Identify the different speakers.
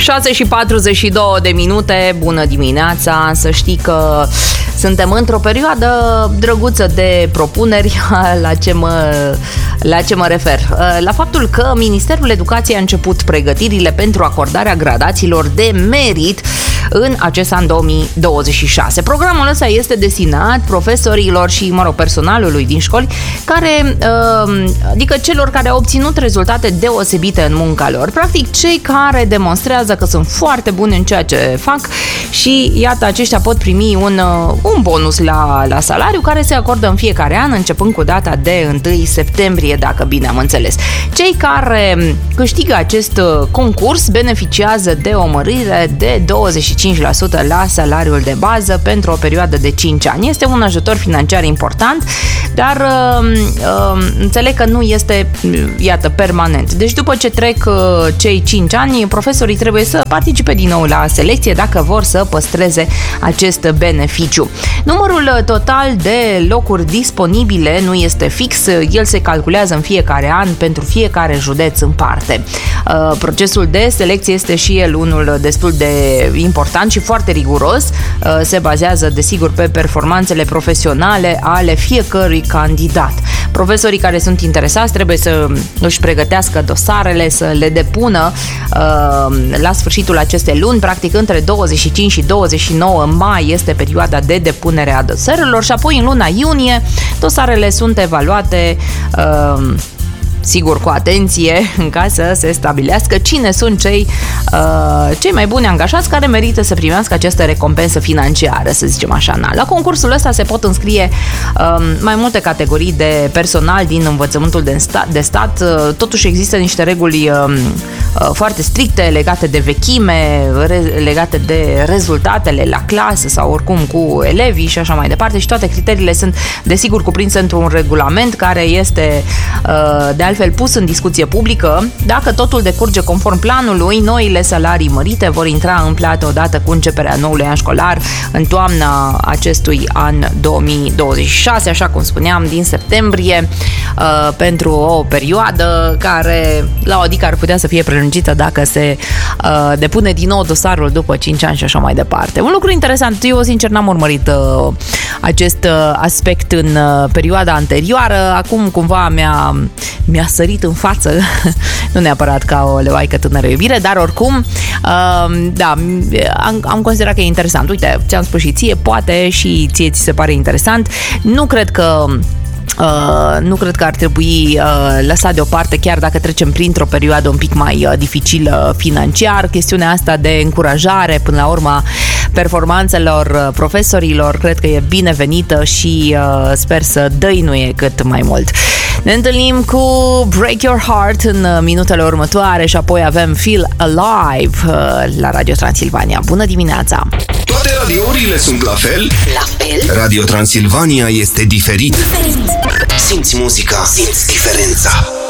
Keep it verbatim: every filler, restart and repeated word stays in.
Speaker 1: șase și patruzeci și două de minute, bună dimineața, să știi că suntem într-o perioadă drăguță de propuneri. La ce mă, la ce mă refer? La faptul că Ministerul Educației a început pregătirile pentru acordarea gradațiilor de merit în acest an două mii douăzeci și șase. Programul ăsta este destinat profesorilor și, mă rog, personalului din școli, care, adică celor care au obținut rezultate deosebite în munca lor. Practic, cei care demonstrează că sunt foarte buni în ceea ce fac și, iată, aceștia pot primi un, un bonus la, la salariu care se acordă în fiecare an, începând cu data de întâi septembrie, dacă bine am înțeles. Cei care câștigă acest concurs beneficiază de o mărire de douăzeci și cinci la sută la salariul de bază pentru o perioadă de cinci ani. Este un ajutor financiar important, dar uh, uh, înțeleg că nu este, iată, permanent. Deci după ce trec uh, cei cinci ani, profesorii trebuie să participe din nou la selecție dacă vor să păstreze acest beneficiu. Numărul total de locuri disponibile nu este fix, el se calculează în fiecare an pentru fiecare județ în parte. Uh, procesul de selecție este și el unul destul de important și foarte riguros. Uh, se bazează, desigur, pe performanțele profesionale ale fiecărui candidat. Profesorii care sunt interesați trebuie să își pregătească dosarele, să le depună uh, la sfârșitul acestei luni, practic între douăzeci și cinci și douăzeci și nouă mai este perioada de depunere a dosarelor și apoi în luna iunie dosarele sunt evaluate uh, sigur cu atenție, în ca să se stabilească cine sunt cei, uh, cei mai buni angajați care merită să primească această recompensă financiară, să zicem așa. Na. La concursul ăsta se pot înscrie uh, mai multe categorii de personal din învățământul de stat. De stat. Uh, totuși există niște reguli uh, uh, foarte stricte legate de vechime, re- legate de rezultatele la clasă sau oricum cu elevii și așa mai departe și toate criteriile sunt desigur cuprinse într-un regulament care este uh, de altfel pus în discuție publică. Dacă totul decurge conform planului, noile salarii mărite vor intra în plată odată cu începerea noului an școlar în toamna acestui an două mii douăzeci și șase, așa cum spuneam, din septembrie, uh, pentru o perioadă care la o adică ar putea să fie prelungită dacă se uh, depune din nou dosarul după cinci ani și așa mai departe. Un lucru interesant, eu sincer n-am urmărit uh, acest uh, aspect în uh, perioada anterioară, acum cumva mi-a mi-a sărit în față, nu neapărat ca o leoaică tânără iubire, dar oricum, uh, da, am, am considerat că e interesant. Uite, ți-am spus și ție, poate și ție ți se pare interesant. Nu cred că Uh, nu cred că ar trebui uh, lăsat deoparte, chiar dacă trecem printr-o perioadă un pic mai uh, dificilă financiar. Chestiunea asta de încurajare, până la urmă, performanțelor uh, profesorilor, cred că e binevenită și uh, sper să dăinuie cât mai mult. Ne întâlnim cu Break Your Heart în minutele următoare și apoi avem Feel Alive uh, la Radio Transilvania. Bună dimineața!
Speaker 2: Toate radiourile sunt la fel?
Speaker 3: La fel?
Speaker 2: Radio Transilvania este diferit. Diferit. Simți muzica, simți diferența.